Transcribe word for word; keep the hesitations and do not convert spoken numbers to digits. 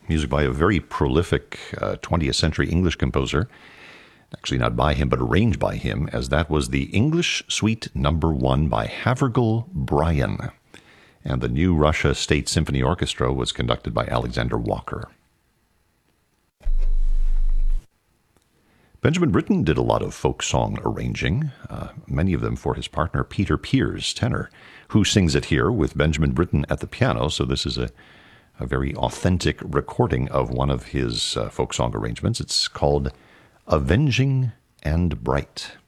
music by a very prolific uh, twentieth century English composer. Actually not by him, but arranged by him, as that was the English Suite Number One by Havergal Brian. And the New Russia State Symphony Orchestra was conducted by Alexander Walker. Benjamin Britten did a lot of folk song arranging, uh, many of them for his partner Peter Pears, tenor, who sings it here with Benjamin Britten at the piano. So this is a, a very authentic recording of one of his uh, folk song arrangements. It's called Avenging and Bright.